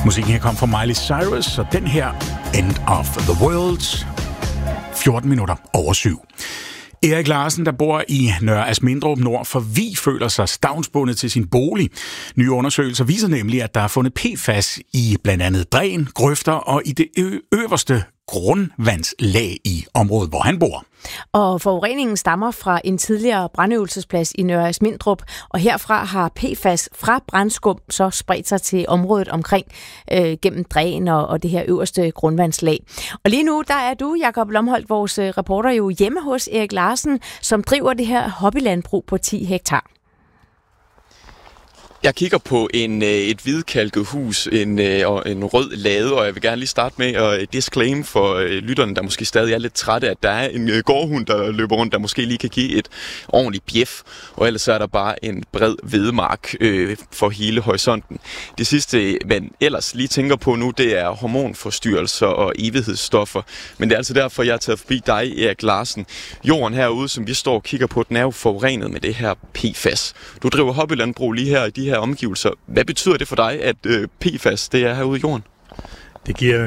Musikken her kom fra Miley Cyrus, og den her End of the World, 14 minutter over 7. Erik Larsen, der bor i Nørre Asmindrup nord for Vig, føler sig stavnsbundet til sin bolig. Nye undersøgelser viser nemlig, at der er fundet PFAS i blandt andet dræn, grøfter og i det øverste grundvandslag i området, hvor han bor. Og forureningen stammer fra en tidligere brandøvelsesplads i Nørre Asmindrup, og herfra har PFAS fra brandskum så spredt sig til området omkring gennem dræn og det her øverste grundvandslag. Og lige nu, der er du, Jakob Lomholdt, vores reporter, jo hjemme hos Erik Larsen, som driver det her hobbylandbrug på 10 hektar. Jeg kigger på et hvidkalket hus og en rød lade, og jeg vil gerne lige starte med at disclaim for lytterne, der måske stadig er lidt trætte, at der er en gårdhund, der løber rundt, der måske lige kan give et ordentligt bjef, og ellers er der bare en bred hvedemark for hele horisonten. Det sidste, man ellers lige tænker på nu, det er hormonforstyrrelser og evighedsstoffer, men det er altså derfor, jeg er taget forbi dig, Erik Larsen. Jorden herude, som vi står og kigger på, den er jo forurenet med det her PFAS. Du driver hobbylandbrug lige her i de her omgivelser. Hvad betyder det for dig, at PFAS det er herude i jorden? Det giver